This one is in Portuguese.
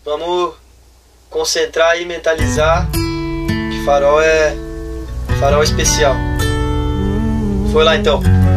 Vamos concentrar e mentalizar que farol é especial. Foi lá então.